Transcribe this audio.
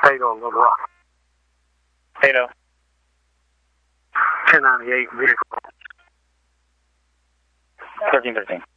How you doing, Little Rock? 80. 1098 vehicle. 1313.